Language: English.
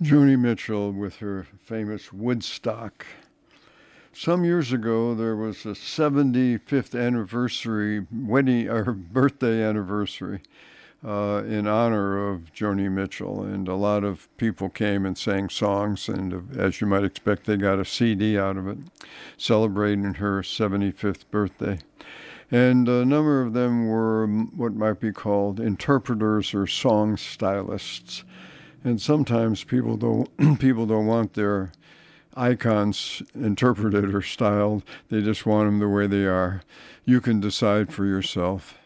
Joni Mitchell with her famous Woodstock. Some years ago, there was a 75th anniversary wedding or birthday anniversary in honor of Joni Mitchell, and a lot of people came and sang songs, and as you might expect, they got a CD out of it, celebrating her 75th birthday. And a number of them were what might be called interpreters or song stylists. And sometimes people don't people don't want their icons interpreted or styled. They just want them the way they are. You can decide for yourself.